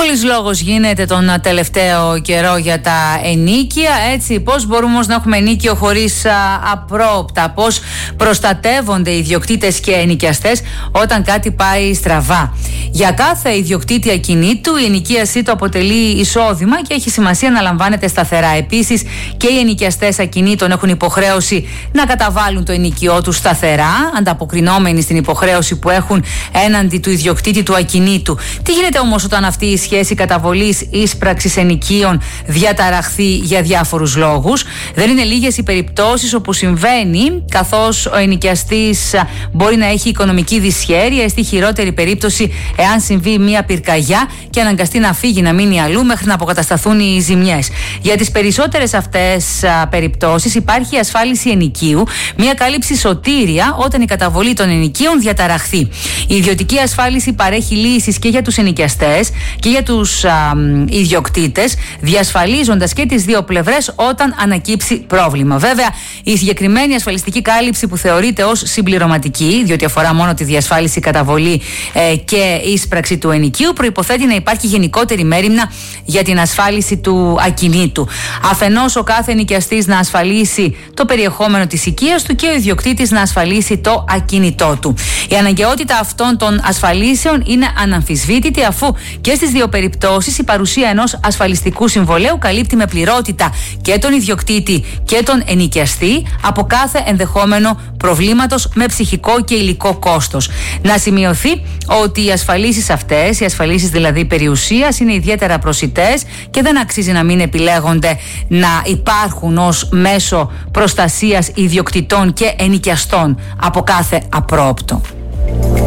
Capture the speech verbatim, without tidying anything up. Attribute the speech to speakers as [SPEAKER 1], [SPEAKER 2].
[SPEAKER 1] Πολλής λόγος γίνεται τον τελευταίο καιρό για τα ενοίκια, έτσι, πώς μπορούμε όμως να έχουμε ενοίκιο χωρίς α, απρόοπτα, πώς προστατεύονται οι ιδιοκτήτες και ενοικιαστές όταν κάτι πάει στραβά. Για κάθε ιδιοκτήτη ακινήτου η ενοικίασή του αποτελεί εισόδημα και έχει σημασία να λαμβάνεται σταθερά. Επίσης και οι ενοικιαστές ακινήτων έχουν υποχρέωση να καταβάλουν το ενοικιό τους σταθερά, ανταποκρινόμενοι στην υποχρέωση που έχουν έναντι του ιδιοκτήτη του ακινήτου. Τι γίνεται όμως όταν αυτή η σχέση καταβολής ίσπραξης ενοικίων διαταραχθεί για διάφορους λόγους? Δεν είναι λίγες οι περιπτώσεις όπου συμβαίνει, καθώς ο ενοικιαστής μπορεί να έχει οικονομική δυσχέρεια ή στη χειρότερη περίπτωση εάν συμβεί μια πυρκαγιά και αναγκαστεί να φύγει, να μείνει αλλού μέχρι να αποκατασταθούν οι ζημιές. Για τις περισσότερες αυτές περιπτώσεις υπάρχει η ασφάλιση ενοικίου, μια κάλυψη σωτήρια όταν η καταβολή των ενοικίων διαταραχθεί. Η ιδιωτική ασφάλιση παρέχει λύσεις και για τους ενοικιαστές και για τους α, ιδιοκτήτες, διασφαλίζοντας και τις δύο πλευρές όταν ανακύψει πρόβλημα. Βέβαια, η συγκεκριμένη ασφαλιστική κάλυψη που θεωρείται ως συμπληρωματική, διότι αφορά μόνο τη διασφάλιση, καταβολή ε, και ίσπραξη του ενοικίου, προϋποθέτει να υπάρχει γενικότερη μέριμνα για την ασφάλιση του ακινήτου. Αφενός, ο κάθε ενοικιαστής να ασφαλίσει το περιεχόμενο της οικίας του και ο ιδιοκτήτης να ασφαλίσει το ακίνητό του. Η αναγκαιότητα αυτών των ασφαλίσεων είναι αναμφισβήτητη, αφού και στις δύο περιπτώσεις η παρουσία ενός ασφαλιστικού συμβολέου καλύπτει με πληρότητα και τον ιδιοκτήτη και τον ενοικιαστή από κάθε ενδεχόμενο προβλήματος με ψυχικό και υλικό κόστος. Να σημειωθεί ότι οι ασφαλίσεις αυτές, οι ασφαλίσεις δηλαδή περιουσίας, είναι ιδιαίτερα προσιτές και δεν αξίζει να μην επιλέγονται να υπάρχουν ως μέσο προστασίας ιδιοκτητών και ενοικιαστών από κάθε απρόοπτο.